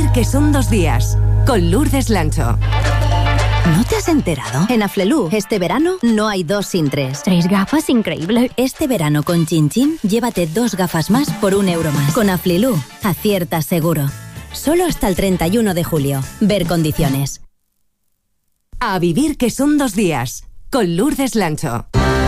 vivir que son 2 días, con Lourdes Lancho. ¿No te has enterado? En Aflelu, este verano, no hay 2 sin 3. 3 gafas, increíble. Este verano con Chin Chin, llévate 2 gafas más por €1 más. Con Aflelu, aciertas seguro. Solo hasta el 31 de julio. Ver condiciones. A vivir que son 2 días, con Lourdes Lancho.